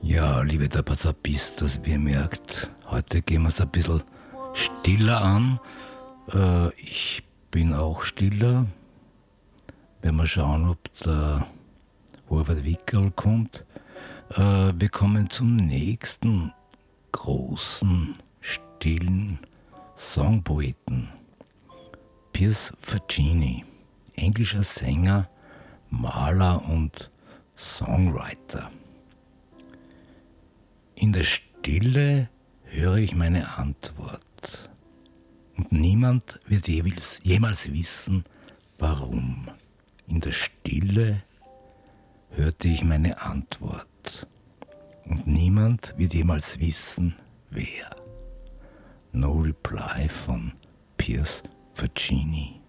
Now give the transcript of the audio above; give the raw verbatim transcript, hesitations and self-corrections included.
Ja, liebe Tabazapistas, wie ihr merkt, heute gehen wir es ein bisschen stiller an. Äh, ich bin auch stiller. Wenn wir schauen, ob der Horvath Wickerl kommt. Äh, wir kommen zum nächsten großen, stillen Songpoeten. Piers Faggini, englischer Sänger, Maler und Songwriter. In der Stille höre ich meine Antwort und niemand wird jeweils, jemals wissen, warum. In der Stille hörte ich meine Antwort und niemand wird jemals wissen, wer. No Reply von Piers Faggini.